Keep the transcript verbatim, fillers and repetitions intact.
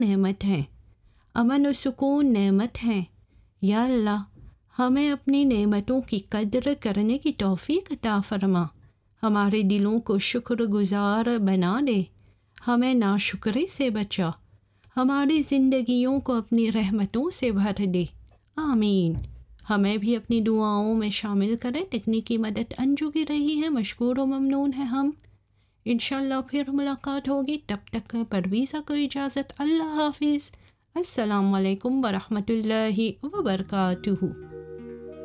नेमत हैं, अमन व सुकून नेमत हैं। या अल्लाह, हमें अपनी नेमतों की कद्र करने की तौफीक अता फरमा, हमारे दिलों को शुक्रगुजार बना दे, हमें नाशुक्री से बचा, हमारी ज़िंदगियों को अपनी रहमतों से भर दे, आमीन। हमें भी अपनी दुआओं में शामिल करें। तकनीकी मदद अंजू की रही है, मशकूर व ममनून है हम। इंशाल्लाह फिर मुलाकात होगी, तब तक परवीज़ा को इजाज़त। अल्लाह हाफिज़। अस्सलामु अलैकुम वरहमतुल्लाहि वबरकातुहू।